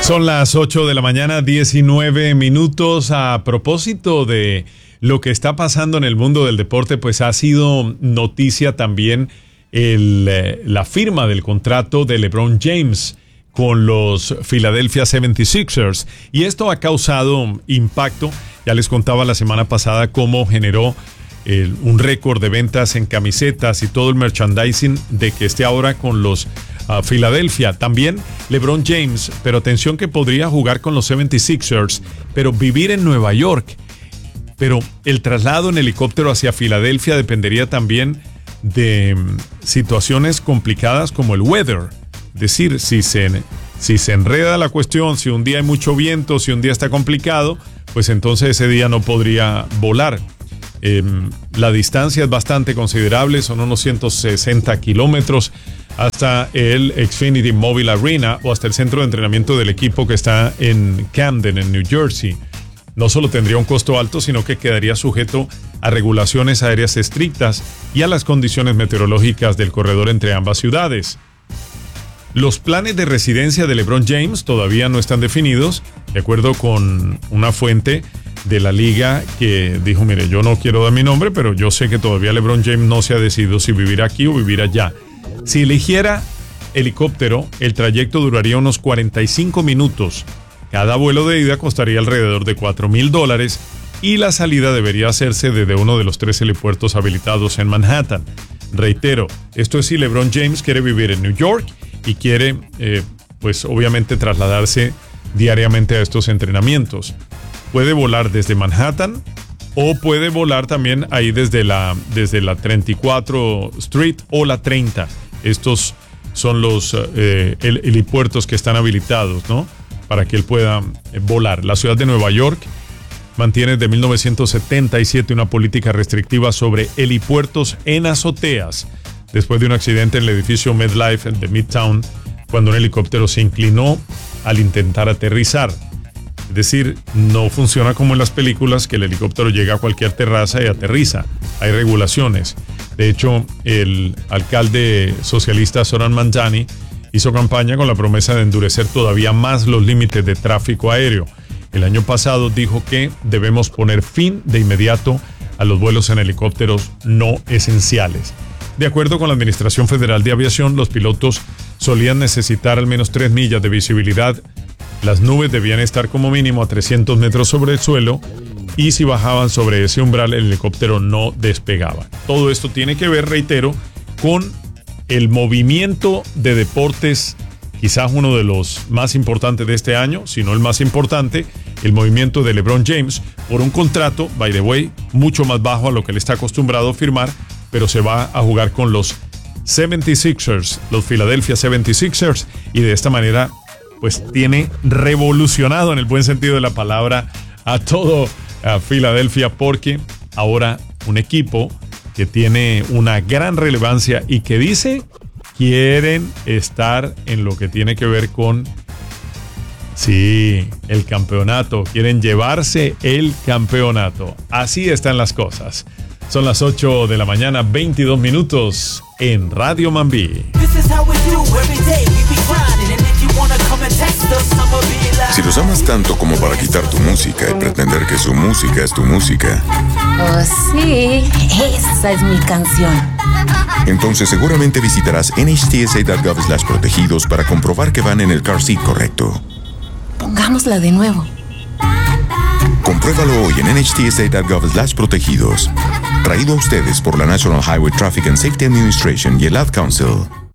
Son las 8 de la mañana, 19 minutos. A propósito de lo que está pasando en el mundo del deporte, pues ha sido noticia también la firma del contrato de LeBron James con los Philadelphia 76ers. Y esto ha causado impacto. Ya les contaba la semana pasada cómo generó un récord de ventas en camisetas y todo el merchandising de que esté ahora con los Philadelphia. También LeBron James, pero atención que podría jugar con los 76ers, pero vivir en Nueva York. Pero el traslado en helicóptero hacia Filadelfia dependería también de situaciones complicadas como el weather. Es decir, si se enreda la cuestión, si un día hay mucho viento, si un día está complicado, pues entonces ese día no podría volar. La distancia es bastante considerable, son unos 160 kilómetros hasta el Xfinity Mobile Arena o hasta el centro de entrenamiento del equipo que está en Camden, en New Jersey. No solo tendría un costo alto, sino que quedaría sujeto a regulaciones aéreas estrictas y a las condiciones meteorológicas del corredor entre ambas ciudades. Los planes de residencia de LeBron James todavía no están definidos, de acuerdo con una fuente de la liga que dijo, mire, yo no quiero dar mi nombre, pero yo sé que todavía LeBron James no se ha decidido si vivir aquí o vivir allá. Si eligiera helicóptero, el trayecto duraría unos 45 minutos. Cada vuelo de ida costaría alrededor de $4,000 y la salida debería hacerse desde uno de los 3 helipuertos habilitados en Manhattan. Reitero, esto es si LeBron James quiere vivir en New York y quiere, pues obviamente trasladarse diariamente a estos entrenamientos. Puede volar desde Manhattan o puede volar también ahí desde la 34 Street o la 30. Estos son los helipuertos que están habilitados, ¿no?, para que él pueda volar. La ciudad de Nueva York mantiene desde 1977 una política restrictiva sobre helipuertos en azoteas, después de un accidente en el edificio MetLife de Midtown, cuando un helicóptero se inclinó al intentar aterrizar. Es decir, no funciona como en las películas, que el helicóptero llega a cualquier terraza y aterriza. Hay regulaciones. De hecho, el alcalde socialista Zoran Manjani hizo campaña con la promesa de endurecer todavía más los límites de tráfico aéreo. El año pasado dijo que debemos poner fin de inmediato a los vuelos en helicópteros no esenciales. De acuerdo con la Administración Federal de Aviación, los pilotos solían necesitar al menos 3 millas de visibilidad. Las nubes debían estar como mínimo a 300 metros sobre el suelo y si bajaban sobre ese umbral el helicóptero no despegaba. Todo esto tiene que ver, reitero, con el movimiento de deportes, quizás uno de los más importantes de este año, si no el más importante, el movimiento de LeBron James por un contrato, by the way, mucho más bajo a lo que él está acostumbrado a firmar, pero se va a jugar con los 76ers, los Philadelphia 76ers, y de esta manera pues tiene revolucionado en el buen sentido de la palabra a todo a Filadelfia, porque ahora un equipo que tiene una gran relevancia y que dice quieren estar en lo que tiene que ver con, sí, el campeonato, quieren llevarse el campeonato. Así están las cosas. Son las 8 de la mañana, 22 minutos en Radio Mambí. Si los amas tanto como para quitar tu música y pretender que su música es tu música. Oh, sí, esa es mi canción. Entonces seguramente visitarás nhtsa.gov/protegidos para comprobar que van en el car seat correcto. Pongámosla de nuevo. Compruébalo hoy en nhtsa.gov/protegidos. Traído a ustedes por la National Highway Traffic and Safety Administration y el Ad Council.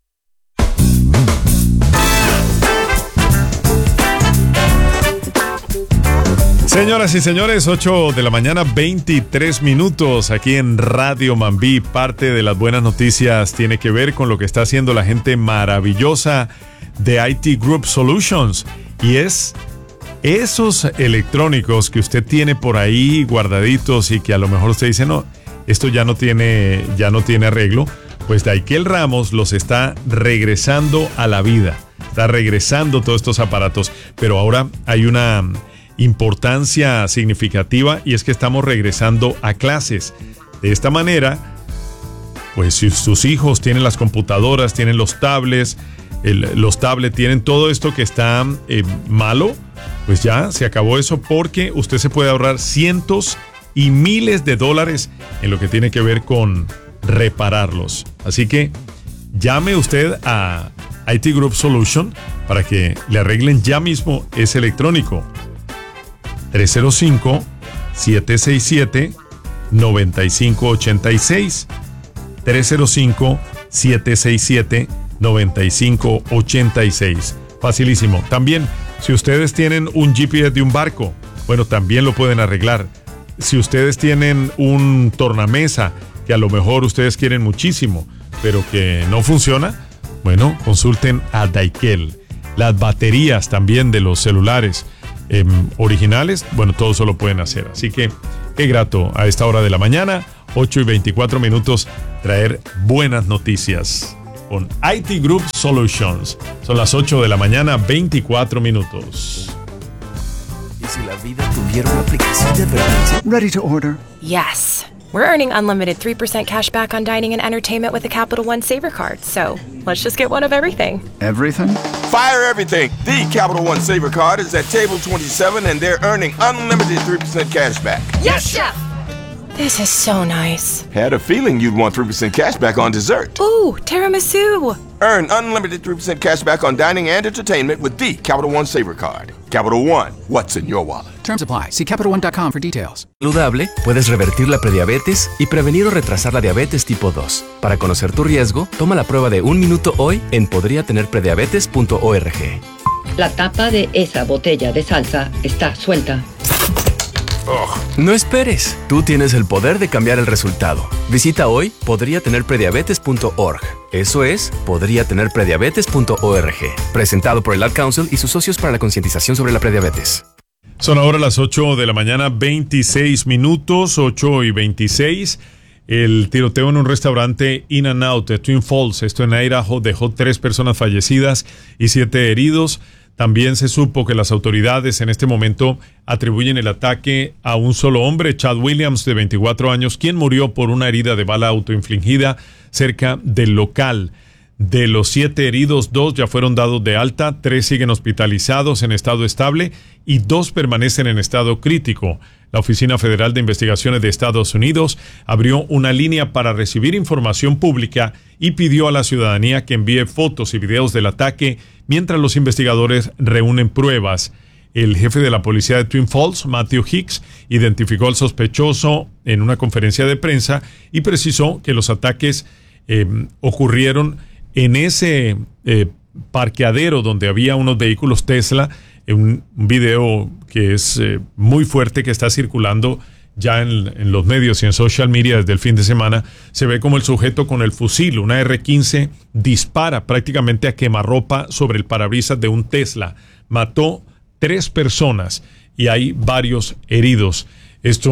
Señoras y señores, 8 de la mañana, 23 minutos aquí en Radio Mambí. Parte de las buenas noticias tiene que ver con lo que está haciendo la gente maravillosa de IT Group Solutions. Y es esos electrónicos que usted tiene por ahí guardaditos y que a lo mejor usted dice, no, esto ya no tiene arreglo. Pues Daiquel Ramos los está regresando a la vida. Está regresando todos estos aparatos. Pero ahora hay una importancia significativa y es que estamos regresando a clases. De esta manera, pues si sus hijos tienen las computadoras, tienen los tablets, los tablets, tienen todo esto que está malo, pues ya se acabó eso, porque usted se puede ahorrar cientos y miles de dólares en lo que tiene que ver con repararlos. Así que llame usted a IT Group Solution para que le arreglen ya mismo ese electrónico. 305-767-9586. 305-767-9586. Facilísimo. También, si ustedes tienen un GPS de un barco, bueno, también lo pueden arreglar. Si ustedes tienen un tornamesa que a lo mejor ustedes quieren muchísimo, pero que no funciona, bueno, consulten a Daikel. Las baterías también de los celulares originales, bueno, todo eso lo pueden hacer. Así que qué grato a esta hora de la mañana, 8:24 minutos, traer buenas noticias con IT Group Solutions. Son las 8 de la mañana, 24 minutos. ¿Y si la vida tuviera una aplicación de advertencia? Ready to order. Yes. We're earning unlimited 3% cash back on dining and entertainment with the Capital One Saver Card. So let's just get one of everything. Everything? Fire everything. The Capital One Saver Card is at table 27 and they're earning unlimited 3% cash back. Yes, Chef! This is so nice. Had a feeling you'd want 3% cash back on dessert. Ooh, tiramisu. Earn unlimited 3% cash back on dining and entertainment with the Capital One Saver Card. Capital One, what's in your wallet? Terms apply. See CapitalOne.com for details. Saludable, puedes revertir la prediabetes y prevenir o retrasar la diabetes tipo 2. Para conocer tu riesgo, toma la prueba de 1 minuto hoy en podriatenerprediabetes.org. La tapa de esa botella de salsa está suelta. No esperes, tú tienes el poder de cambiar el resultado. Visita hoy podriatenerprediabetes.org. Eso es, podriatenerprediabetes.org. Presentado por el Ad Council y sus socios para la concientización sobre la prediabetes. Son ahora las 8 de la mañana, 26 minutos, 8:26. El tiroteo en un restaurante In-N-Out de Twin Falls, esto en Idaho, dejó 3 personas fallecidas y 7 heridos. También se supo que las autoridades en este momento atribuyen el ataque a un solo hombre, Chad Williams, de 24 años, quien murió por una herida de bala autoinfligida cerca del local. De los 7 heridos, 2 ya fueron dados de alta, 3 siguen hospitalizados en estado estable y 2 permanecen en estado crítico. La Oficina Federal de Investigaciones de Estados Unidos abrió una línea para recibir información pública y pidió a la ciudadanía que envíe fotos y videos del ataque mientras los investigadores reúnen pruebas. El jefe de la policía de Twin Falls, Matthew Hicks, identificó al sospechoso en una conferencia de prensa y precisó que los ataques ocurrieron en ese parqueadero donde había unos vehículos Tesla. Un video que es muy fuerte, que está circulando ya en los medios y en social media desde el fin de semana. Se ve como el sujeto con el fusil, una R-15, dispara prácticamente a quemarropa sobre el parabrisas de un Tesla. Mató 3 personas y hay varios heridos. Esto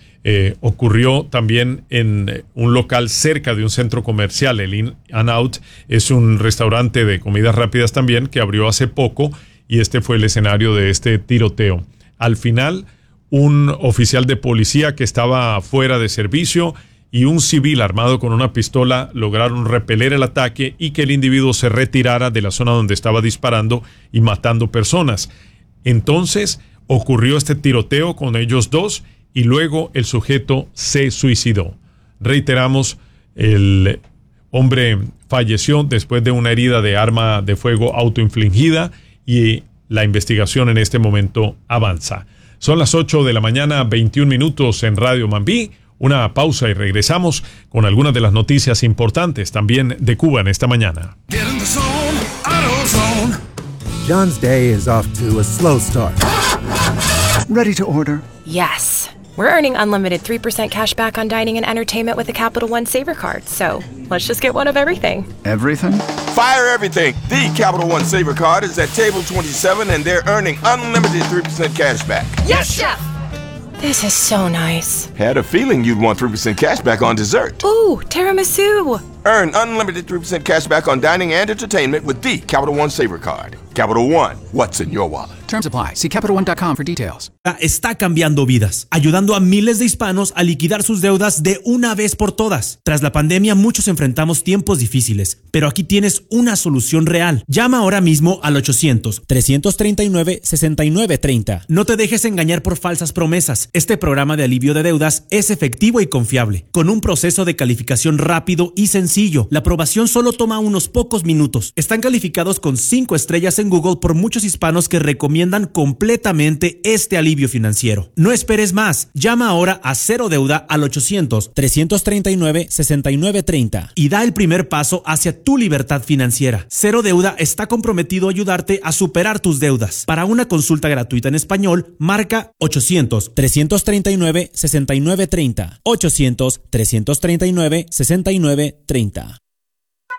ocurrió también en un local cerca de un centro comercial. El In-N-Out es un restaurante de comidas rápidas también que abrió hace poco y este fue el escenario de este tiroteo. Al final, un oficial de policía que estaba fuera de servicio y un civil armado con una pistola lograron repeler el ataque y que el individuo se retirara de la zona donde estaba disparando y matando personas. Entonces ocurrió este tiroteo con ellos 2 y luego el sujeto se suicidó. Reiteramos, el hombre falleció después de una herida de arma de fuego autoinfligida y la investigación en este momento avanza. Son las 8 de la mañana, 21 minutos en Radio Mambí. Una pausa y regresamos con algunas de las noticias importantes también de Cuba en esta mañana. John's day is off to a slow start. Ready to order. Yes. We're earning unlimited 3% cash back on dining and entertainment with the Capital One Saver Card. So let's just get one of everything. Everything? Fire everything. The Capital One Saver Card is at table 27 and they're earning unlimited 3% cash back. Yes, Chef! This is so nice. Had a feeling you'd want 3% cash back on dessert. Ooh, tiramisu. Earn unlimited 3% cash back on dining and entertainment with the Capital One Saver Card. Capital One, what's in your wallet? Terms apply. See CapitalOne.com for details. Está cambiando vidas, ayudando a miles de hispanos a liquidar sus deudas de una vez por todas. Tras la pandemia, muchos enfrentamos tiempos difíciles, pero aquí tienes una solución real. Llama ahora mismo al 800-339-6930. No te dejes engañar por falsas promesas. Este programa de alivio de deudas es efectivo y confiable, con un proceso de calificación rápido y sencillo. La aprobación solo toma unos pocos minutos. Están calificados con 5 estrellas en Google por muchos hispanos que recomiendan completamente este alivio financiero. No esperes más. Llama ahora a Cero Deuda al 800-339-6930 y da el primer paso hacia tu libertad financiera. Cero Deuda está comprometido a ayudarte a superar tus deudas. Para una consulta gratuita en español, marca 800-339-6930. 800-339-6930.